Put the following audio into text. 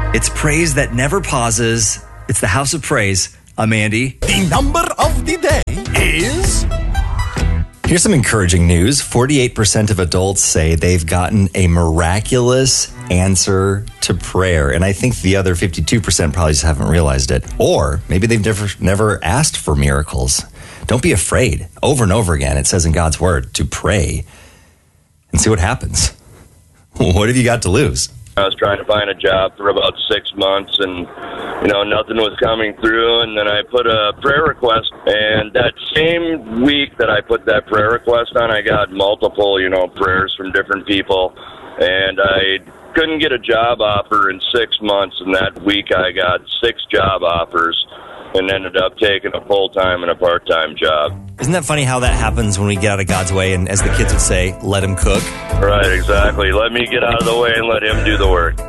It's praise that never pauses. It's the House of Praise. I'm Andy. The number of the day is... Here's some encouraging news. 48% of adults say they've gotten a miraculous answer to prayer. And I think the other 52% probably just haven't realized it. Or maybe they've never asked for miracles. Don't be afraid. Over and over again, it says in God's word to pray and see what happens. What have you got to lose? I was trying to find a job for about 6 months, and nothing was coming through. And then I put a prayer request, and that same week that I put that prayer request on, I got multiple prayers from different people, and I couldn't get a job offer in 6 months. And that week I got 6 job offers and ended up taking a full-time and a part-time job. Isn't that funny how that happens when we get out of God's way, and as the kids would say, let him cook? Right, exactly. Let me get out of the way and let him do the work.